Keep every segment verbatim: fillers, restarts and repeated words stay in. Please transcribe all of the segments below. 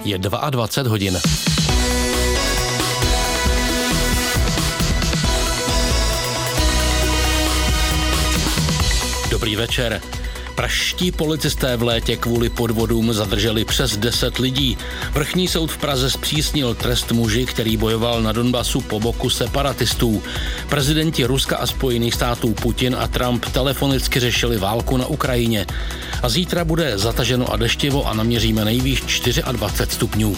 Je dvacet dva hodin. Dobrý večer. Pražští policisté v létě kvůli podvodům zadrželi přes deset lidí. Vrchní soud v Praze zpřísnil trest muži, který bojoval na Donbasu po boku separatistů. Prezidenti Ruska a Spojených států Putin a Trump telefonicky řešili válku na Ukrajině. A zítra bude zataženo a deštivo a naměříme nejvýš dvacet čtyři stupňů.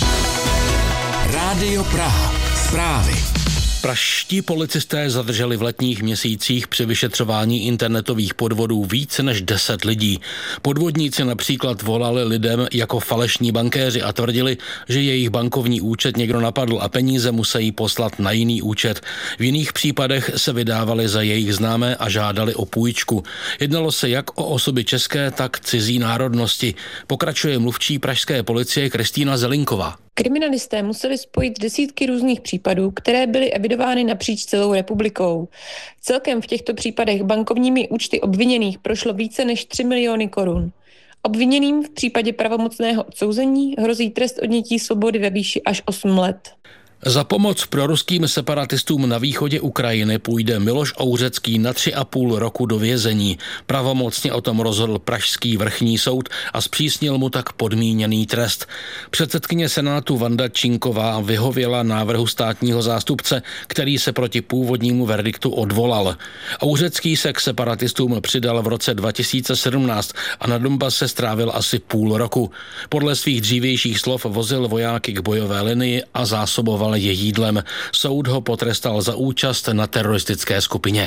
Rádio Praha. Zprávy. Pražští policisté zadrželi v letních měsících při vyšetřování internetových podvodů více než deset lidí. Podvodníci například volali lidem jako falešní bankéři a tvrdili, že jejich bankovní účet někdo napadl a peníze musí poslat na jiný účet. V jiných případech se vydávali za jejich známé a žádali o půjčku. Jednalo se jak o osoby české, tak cizí národnosti. Pokračuje mluvčí pražské policie Kristýna Zelinková. Kriminalisté museli spojit desítky různých případů, které byly evidovány napříč celou republikou. Celkem v těchto případech bankovními účty obviněných prošlo více než tři miliony korun. Obviněným v případě pravomocného odsouzení hrozí trest odnětí svobody ve výši až osm let. Za pomoc proruským separatistům na východě Ukrajiny půjde Miloš Ouřecký na tři a půl roku do vězení. Pravomocně o tom rozhodl pražský vrchní soud a zpřísnil mu tak podmíněný trest. Předsedkyně Senátu Vanda Činková vyhověla návrhu státního zástupce, který se proti původnímu verdiktu odvolal. Ouřecký se k separatistům přidal v roce dva tisíce sedmnáct a na Donbase strávil asi půl roku. Podle svých dřívějších slov vozil vojáky k bojové linii a zásoboval je jídlem. Soud ho potrestal za účast na teroristické skupině.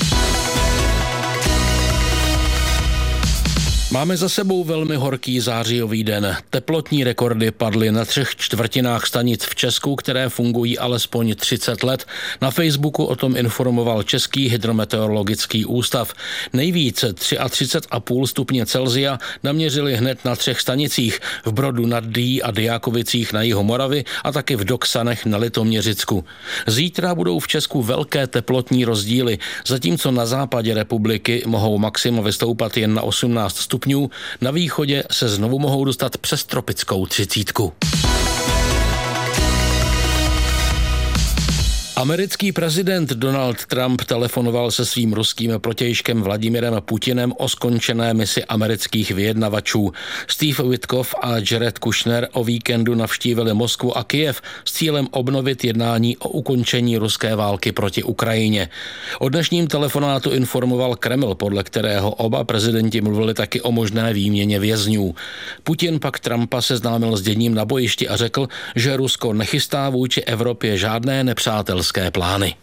Máme za sebou velmi horký zářijový den. Teplotní rekordy padly na třech čtvrtinách stanic v Česku, které fungují alespoň třicet let. Na Facebooku o tom informoval Český hydrometeorologický ústav. Nejvíce třicet tři a půl stupně Celsia naměřili hned na třech stanicích, v Brodu nad Dyjí a Dyjákovicích na jihu Moravy a taky v Doksanech na Litoměřicku. Zítra budou v Česku velké teplotní rozdíly, zatímco na západě republiky mohou maxima vystoupat jen na osmnáct stupňů. Na východě se znovu mohou dostat přes tropickou třicítku. Americký prezident Donald Trump telefonoval se svým ruským protějškem Vladimirem Putinem o skončené misi amerických vyjednavačů. Steve Witkoff a Jared Kushner o víkendu navštívili Moskvu a Kyjev s cílem obnovit jednání o ukončení ruské války proti Ukrajině. O dnešním telefonátu informoval Kreml, podle kterého oba prezidenti mluvili taky o možné výměně vězňů. Putin pak Trumpa seznámil s děním na bojišti a řekl, že Rusko nechystá vůči Evropě žádné nepřátelské plány.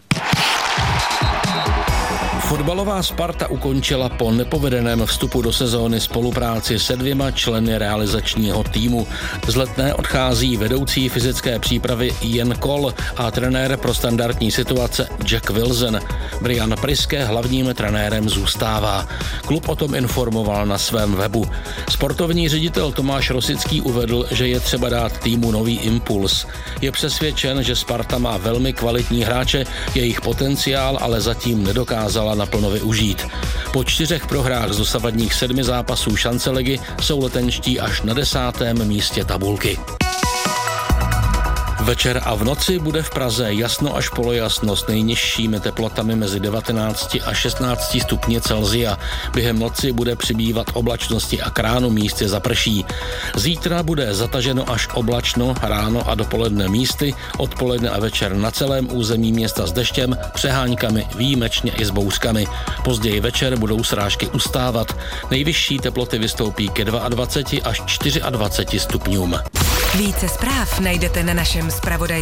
Fotbalová Sparta ukončila po nepovedeném vstupu do sezóny spolupráci se dvěma členy realizačního týmu. Z Letné odchází vedoucí fyzické přípravy Ian Cole a trenér pro standardní situace Jack Wilson. Brian Priske hlavním trenérem zůstává. Klub o tom informoval na svém webu. Sportovní ředitel Tomáš Rosický uvedl, že je třeba dát týmu nový impuls. Je přesvědčen, že Sparta má velmi kvalitní hráče, jejich potenciál ale zatím nedokázala naplno využít. Po čtyřech prohrách z dosavadních sedmi zápasů šance ligy jsou letenští až na desátém místě tabulky. Večer a v noci bude v Praze jasno až polojasno s nejnižšími teplotami mezi devatenáct a šestnáct stupně Celsia. Během noci bude přibývat oblačnosti a k ránu místy zaprší. Zítra bude zataženo až oblačno, ráno a dopoledne místy, odpoledne a večer na celém území města s deštěm, přeháňkami, výjimečně i s bouřkami. Později večer budou srážky ustávat. Nejvyšší teploty vystoupí ke dvaceti dvěma až dvaceti čtyři stupňům. Více zpráv najdete na našem zpravodajském